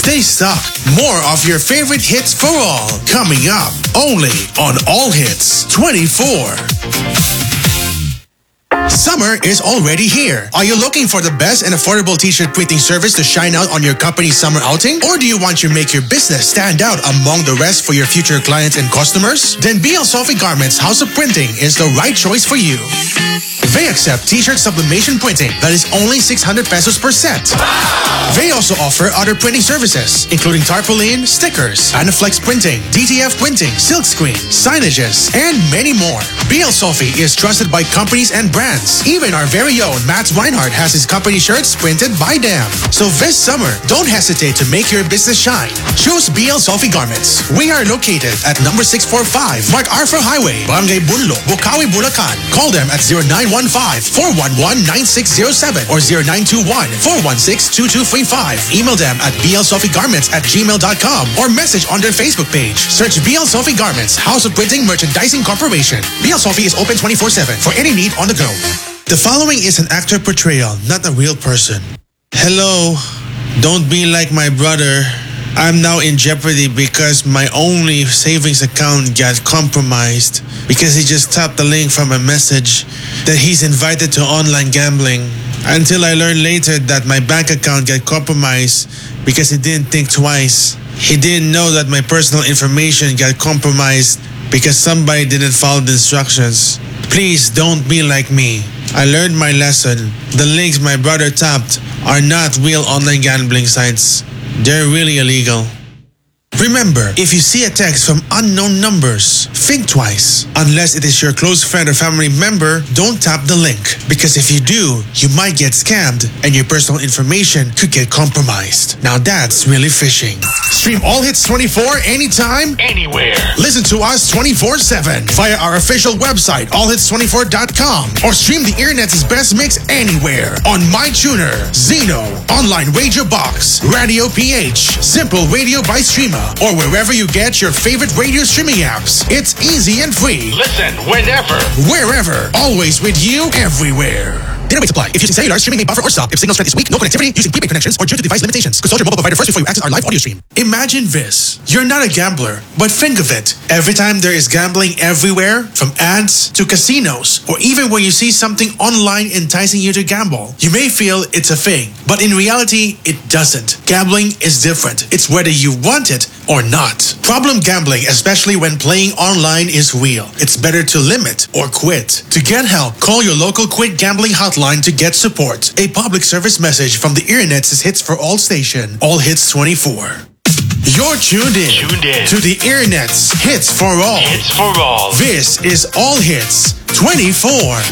Stay stuck. More of your favorite hits for all coming up only on All Hits 24. Summer is already here. Are you looking for the best and affordable t-shirt printing service to shine out on your company's summer outing? Or do you want to make your business stand out among the rest for your future clients and customers? Then BL Sophie Garments House of Printing is the right choice for you. They accept t-shirt sublimation printing that is only 600 pesos per set. They also offer other printing services, including tarpaulin, stickers, Anaflex printing, DTF printing, silkscreen, signages, and many more. BL Sophie is trusted by companies and brands. Even our very own Matt Reinhardt has his company shirts printed by them. So this summer, don't hesitate to make your business shine. Choose BL Sophie Garments. We are located at number 645 Mark Arthur Highway, Barangay Bunlo, Bukawi, Bulacan. Call them at 0915-411-9607 or 0921-416-2235. Email them at blsophiegarments@gmail.com or message on their Facebook page. Search BL Sophie Garments House of Printing Merchandising Corporation. BL Sophie is open 24/7 for any need on the go. The following is an actor portrayal, not a real person. Hello, don't be like my brother. I'm now in jeopardy because my only savings account got compromised because he just tapped the link from a message that he's invited to online gambling. Until I learned later that my bank account got compromised because he didn't think twice. He didn't know that my personal information got compromised because somebody didn't follow the instructions. Please don't be like me. I learned my lesson. The links my brother tapped are not real online gambling sites. They're really illegal. Remember, if you see a text from unknown numbers, think twice. Unless it is your close friend or family member, don't tap the link. Because if you do, you might get scammed and your personal information could get compromised. Now that's really phishing. Stream All Hits 24 anytime, anywhere. Listen to us 24/7 via our official website, allhits24.com, or stream the internet's best mix anywhere on MyTuner, Zeno, Online Radio Box, Radio PH, Simple Radio by Streama, or wherever you get your favorite radio streaming apps. It's easy and free. Listen whenever, wherever, always with you, everywhere. Data rates apply. If using cellular, streaming may buffer or stop. If signal strength is weak, no connectivity, using prepaid connections, or due to device limitations. Consult your mobile provider first before you access our live audio stream. Imagine this. You're not a gambler, but think of it. Every time there is gambling everywhere, from ads to casinos, or even when you see something online enticing you to gamble, you may feel it's a thing, but in reality, it doesn't. Gambling is different. It's whether you want it or not. Problem gambling, especially when playing online, is real. It's better to limit or quit. To get help, call your local Quit Gambling hotline to get support. A public service message from the Internet's Hits for All station, All Hits 24. You're tuned in to the Internet's Hits for All. Hits for All. This is All Hits 24.